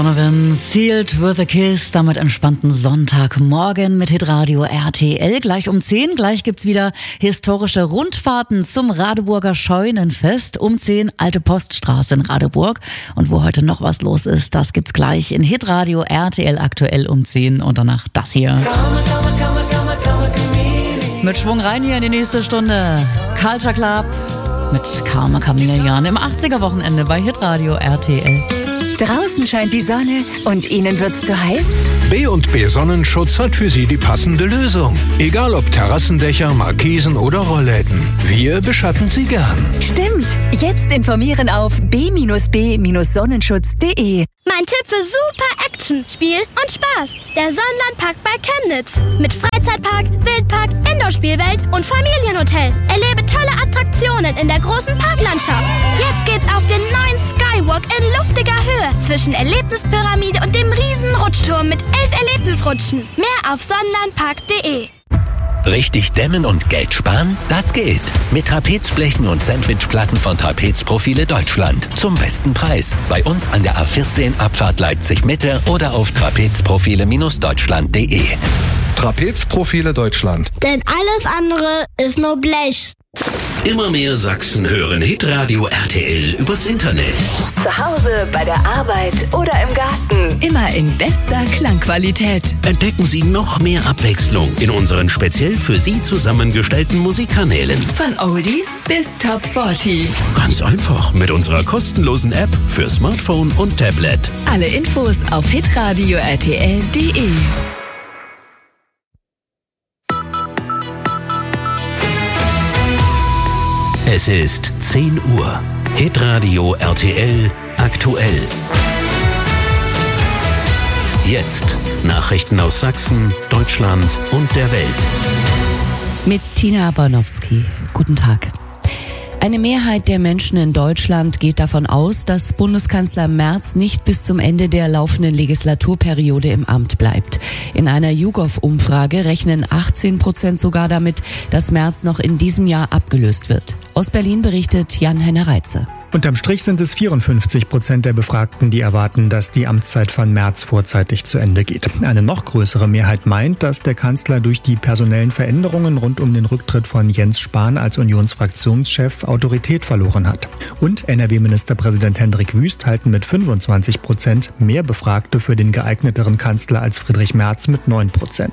Donovan, Sealed with a Kiss, damit entspannten Sonntagmorgen mit Hitradio RTL. Gleich um 10, gleich gibt's wieder historische Rundfahrten zum Radeburger Scheunenfest. Um 10 Alte Poststraße in Radeburg. Und wo heute noch was los ist, das gibt's gleich in Hitradio RTL aktuell um 10 und danach das hier. Mit Schwung rein hier in die nächste Stunde. Culture Club mit Karma Chameleon im 80er-Wochenende bei Hitradio RTL. Draußen scheint die Sonne und Ihnen wird's zu heiß? B&B Sonnenschutz hat für Sie die passende Lösung. Egal ob Terrassendächer, Markisen oder Rollläden. Wir beschatten Sie gern. Stimmt. Jetzt informieren auf b-b-sonnenschutz.de. Mein Tipp für super Action, Spiel und Spaß. Der Sonnenlandpark bei Chemnitz. Mit Freizeitpark, Wildpark, Indoor-Spielwelt und Familienhotel. Erlebe tolle Attraktionen in der großen Parklandschaft. Jetzt geht's auf den neuen Skywalk in luftiger Höhe zwischen Erlebnispyramide und dem riesen Rutschturm mit 11 Erlebnisrutschen. Mehr auf sonnenlandpark.de. Richtig dämmen und Geld sparen? Das geht. Mit Trapezblechen und Sandwichplatten von Trapezprofile Deutschland. Zum besten Preis. Bei uns an der A14 Abfahrt Leipzig Mitte oder auf trapezprofile-deutschland.de. Trapezprofile Deutschland. Denn alles andere ist nur Blech. Immer mehr Sachsen hören Hitradio RTL übers Internet. Zu Hause, bei der Arbeit oder im Garten. Immer in bester Klangqualität. Entdecken Sie noch mehr Abwechslung in unseren speziell für Sie zusammengestellten Musikkanälen. Von Oldies bis Top 40. Ganz einfach mit unserer kostenlosen App für Smartphone und Tablet. Alle Infos auf hitradio-rtl.de. Es ist 10 Uhr. Hitradio RTL aktuell. Jetzt Nachrichten aus Sachsen, Deutschland und der Welt. Mit Tina Bornowski. Guten Tag. Eine Mehrheit der Menschen in Deutschland geht davon aus, dass Bundeskanzler Merz nicht bis zum Ende der laufenden Legislaturperiode im Amt bleibt. In einer YouGov-Umfrage rechnen 18% sogar damit, dass Merz noch in diesem Jahr abgelöst wird. Aus Berlin berichtet Jan-Henner Reitze. Unterm Strich sind es 54% der Befragten, die erwarten, dass die Amtszeit von Merz vorzeitig zu Ende geht. Eine noch größere Mehrheit meint, dass der Kanzler durch die personellen Veränderungen rund um den Rücktritt von Jens Spahn als Unionsfraktionschef Autorität verloren hat. Und NRW-Ministerpräsident Hendrik Wüst halten mit 25% mehr Befragte für den geeigneteren Kanzler als Friedrich Merz mit 9%.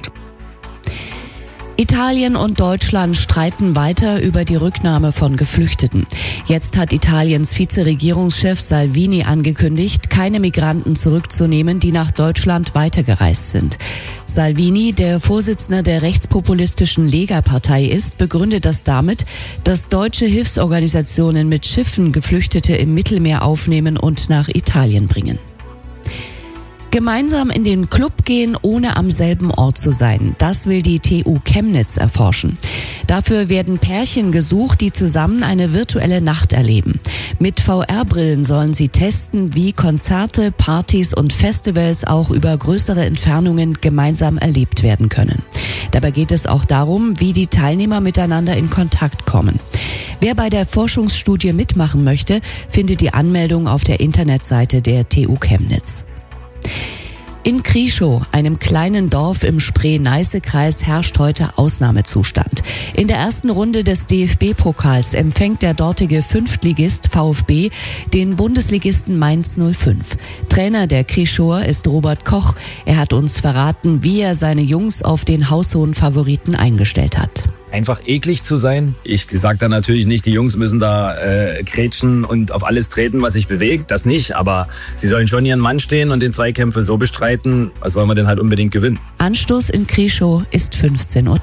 Italien und Deutschland streiten weiter über die Rücknahme von Geflüchteten. Jetzt hat Italiens Vizeregierungschef Salvini angekündigt, keine Migranten zurückzunehmen, die nach Deutschland weitergereist sind. Salvini, der Vorsitzender der rechtspopulistischen Lega-Partei ist, begründet das damit, dass deutsche Hilfsorganisationen mit Schiffen Geflüchtete im Mittelmeer aufnehmen und nach Italien bringen. Gemeinsam in den Club gehen, ohne am selben Ort zu sein. Das will die TU Chemnitz erforschen. Dafür werden Pärchen gesucht, die zusammen eine virtuelle Nacht erleben. Mit VR-Brillen sollen sie testen, wie Konzerte, Partys und Festivals auch über größere Entfernungen gemeinsam erlebt werden können. Dabei geht es auch darum, wie die Teilnehmer miteinander in Kontakt kommen. Wer bei der Forschungsstudie mitmachen möchte, findet die Anmeldung auf der Internetseite der TU Chemnitz. In Krieschow, einem kleinen Dorf im Spree-Neiße-Kreis, herrscht heute Ausnahmezustand. In der ersten Runde des DFB-Pokals empfängt der dortige Fünftligist VfB den Bundesligisten Mainz 05. Trainer der Krieschower ist Robert Koch. Er hat uns verraten, wie er seine Jungs auf den haushohen Favoriten eingestellt hat. Einfach eklig zu sein. Ich sage da natürlich nicht, die Jungs müssen da krätschen und auf alles treten, was sich bewegt. Das nicht, aber sie sollen schon ihren Mann stehen und den Zweikämpfe so bestreiten. Was wollen wir denn halt unbedingt gewinnen? Anstoß in Krieschow ist 15:30 Uhr.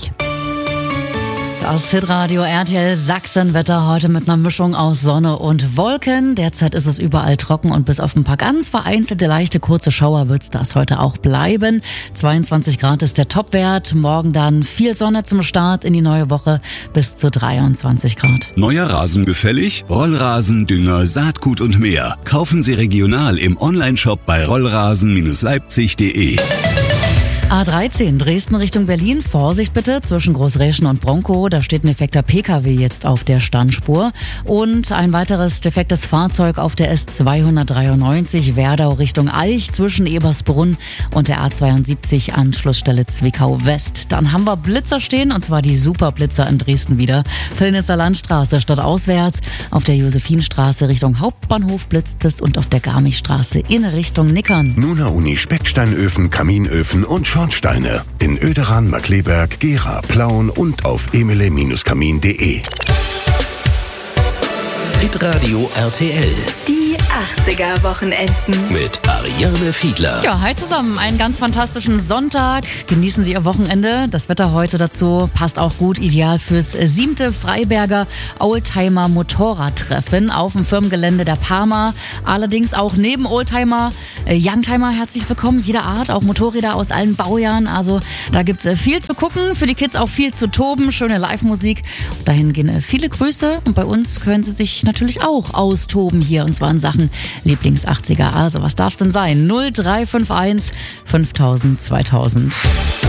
Das Hitradio RTL Sachsenwetter heute mit einer Mischung aus Sonne und Wolken. Derzeit ist es überall trocken und bis auf ein paar ganz vereinzelte leichte kurze Schauer wird es das heute auch bleiben. 22 Grad ist der Topwert. Morgen dann viel Sonne zum Start in die neue Woche bis zu 23 Grad. Neuer Rasen gefällig? Rollrasen, Dünger, Saatgut und mehr. Kaufen Sie regional im Onlineshop bei rollrasen-leipzig.de. A13 Dresden Richtung Berlin. Vorsicht bitte zwischen Großräschen und Bronkow. Da steht ein defekter PKW jetzt auf der Standspur. Und ein weiteres defektes Fahrzeug auf der S293 Werdau Richtung Aich zwischen Ebersbrunn und der A72 Anschlussstelle Zwickau West. Dann haben wir Blitzer stehen, und zwar die Superblitzer in Dresden wieder. Pillnitzer Landstraße stadtauswärts. Auf der Josephinstraße Richtung Hauptbahnhof blitzt es und auf der Garmichstraße in Richtung Nickern. Nuna Uni Specksteinöfen, Kaminöfen und Schornsteine. In Oederan, Markkleeberg, Gera, Plauen und auf emile-kamin.de. Hitradio RTL. Die 80er-Wochenenden. Mit Ariane Fiedler. Ja, hi zusammen. Einen ganz fantastischen Sonntag. Genießen Sie Ihr Wochenende. Das Wetter heute dazu passt auch gut. Ideal fürs 7. Freiberger Oldtimer Motorradtreffen auf dem Firmengelände der Parma. Allerdings auch neben Oldtimer, Youngtimer herzlich willkommen. Jeder Art, auch Motorräder aus allen Baujahren. Also da gibt's viel zu gucken. Für die Kids auch viel zu toben. Schöne Live-Musik. Dahin gehen viele Grüße. Und bei uns können Sie sich natürlich auch austoben hier. Und zwar in Sachen Lieblings-80er. Also was darf's denn sein? 0351 5000 2000.